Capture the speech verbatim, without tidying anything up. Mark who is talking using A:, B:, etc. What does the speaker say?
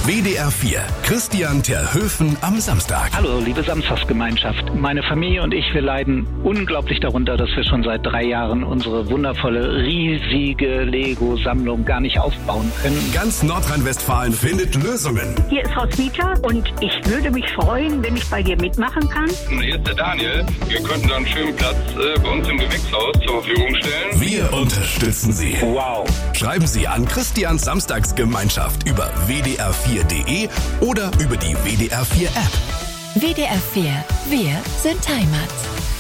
A: W D R vier. Christian Terhöfen am Samstag.
B: Hallo, liebe Samstagsgemeinschaft. Meine Familie und ich, wir leiden unglaublich darunter, dass wir schon seit drei Jahren unsere wundervolle, riesige Lego-Sammlung gar nicht aufbauen können.
A: Ganz Nordrhein-Westfalen findet Lösungen.
C: Hier ist Roswitha und ich würde mich freuen, wenn ich bei dir mitmachen kann.
D: Hier ist der Daniel. Wir könnten da einen schönen Platz äh, bei uns im Gewächshaus zur Verfügung stellen.
A: Wir unterstützen Sie.
B: Wow.
A: Schreiben Sie an Christians Samstagsgemeinschaft über w d r vier punkt d e oder über die W D R vier App.
E: W D R vier. Wir sind Heimat.